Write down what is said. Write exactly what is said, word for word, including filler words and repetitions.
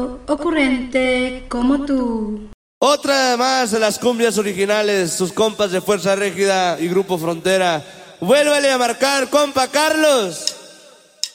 loco, ocurrente como tú. Otra más de las cumbias originales, sus compas de Fuerza Régida y Grupo Frontera. Vuélvale a marcar, compa Carlos.